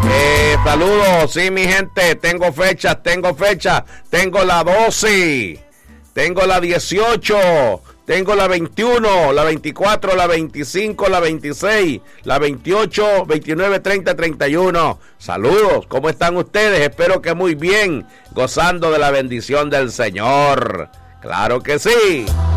Saludos, sí, mi gente, tengo fechas, tengo la 12, tengo la 18, tengo la 21, la 24, la 25, la 26, la 28, 29, 30, 31. Saludos, ¿cómo están ustedes? Espero que muy bien, gozando de la bendición del Señor. Claro que sí.